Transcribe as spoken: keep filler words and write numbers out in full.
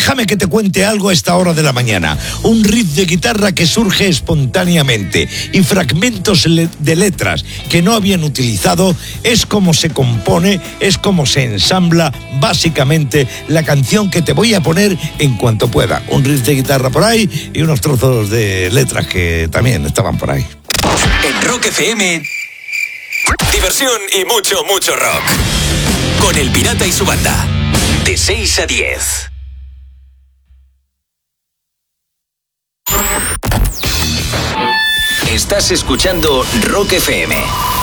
déjame que te cuente algo a esta hora de la mañana. Un riff de guitarra que surge espontáneamente y fragmentos de letras que no habían utilizado es como se compone, es como se ensambla básicamente la canción que te voy a poner en cuanto pueda. Un riff de guitarra por ahí y unos trozos de letras que también estaban por ahí. En Rock F M, diversión y mucho, mucho rock. Con El Pirata y su banda. De seis a diez. Estás escuchando Rock F M.